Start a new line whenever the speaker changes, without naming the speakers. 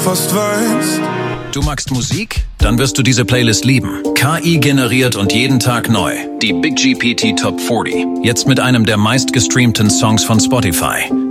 fast weißt.
Du magst Musik? Dann wirst du diese Playlist lieben. KI generiert und jeden Tag neu. Die Big GPT Top 40. Jetzt mit einem der meistgestreamten Songs von Spotify.